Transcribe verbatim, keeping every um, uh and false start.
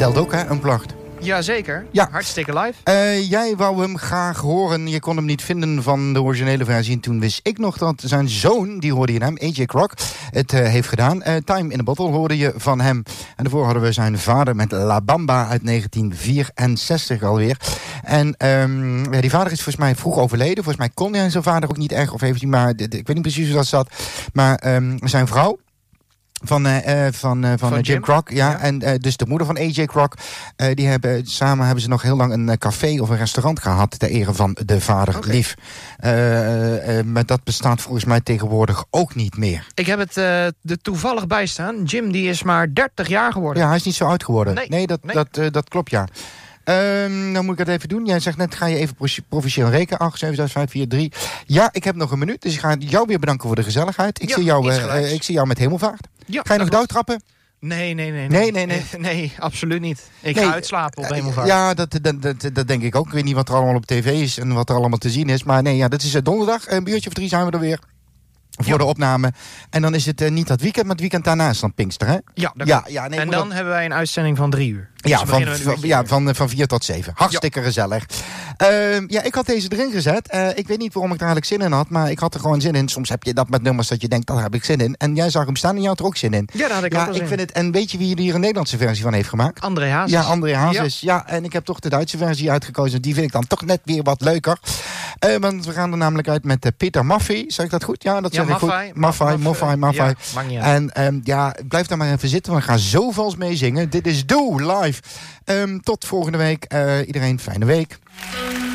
telt ook, hè, Unplugged. Jazeker, ja. Hartstikke live. Uh, jij wou hem graag horen. Je kon hem niet vinden van de originele versie. En toen wist ik nog dat zijn zoon, die hoorde je hem, A J Kroc, het uh, heeft gedaan. Uh, Time in a Bottle hoorde je van hem. En daarvoor hadden we zijn vader met La Bamba uit negentien vierenzestig alweer. En um, ja, die vader is volgens mij vroeg overleden. Volgens mij kon hij zijn vader ook niet echt. Of heeft hij maar, ik weet niet precies hoe dat zat. Maar um, zijn vrouw... Van, uh, van, uh, van, van Jim, Jim Kroc, ja. ja. En uh, dus de moeder van A J Kroc. Uh, die hebben, samen hebben ze nog heel lang een uh, café of een restaurant gehad ter ere van de vader okay. lief. Uh, uh, maar dat bestaat volgens mij tegenwoordig ook niet meer. Ik heb het uh, er toevallig bij staan. Jim die is maar dertig jaar geworden. Ja, hij is niet zo oud geworden. Nee, nee, dat, nee. Dat, uh, dat klopt, ja. Um, dan moet ik het even doen. Jij zegt net, ga je even provincieel rekenen. acht, zeven, zes, vijf, vier, drie. Ja, ik heb nog een minuut. Dus ik ga jou weer bedanken voor de gezelligheid. Ik, ja, zie, jou, uh, ik zie jou met hemelvaart. Ja, ga je nog douwtrappen? Nee, nee, nee. Nee, nee, nee. Nee, nee absoluut niet. Ik nee, ga uitslapen op hemelvaart. Ja, dat, dat, dat, dat denk ik ook. Ik weet niet wat er allemaal op tv is en wat er allemaal te zien is. Maar nee, ja, dat is donderdag. Een uurtje of drie zijn we er weer. Voor ja. de opname. En dan is het uh, niet dat weekend, maar het weekend daarna is dan Pinkster, hè? Ja, ja, ja nee, en dan dat... hebben wij een uitzending van drie uur. Dus ja, van, van, ja van, van vier tot zeven. Hartstikke ja. gezellig. Uh, ja, ik had deze erin gezet. Uh, ik weet niet waarom ik er eigenlijk zin in had, maar ik had er gewoon zin in. Soms heb je dat met nummers dat je denkt, daar heb ik zin in. En jij zag hem staan en jij had er ook zin in. Ja, daar had ik ja, ook wel ik zin vind het. En weet je wie hier een Nederlandse versie van heeft gemaakt? André Hazes. Ja, André Hazes. Ja. ja, en ik heb toch de Duitse versie uitgekozen. Die vind ik dan toch net weer wat leuker. Uh, want we gaan er namelijk uit met uh, Peter Maffay. Zeg ik dat goed? Ja, dat ja, zeg ik Maffay, goed. Maffay, Maffay, Maffay. Ja, en um, ja, blijf daar maar even zitten. We gaan zoveel mee zingen. Dit is Doe live. Um, tot volgende week. Uh, iedereen fijne week.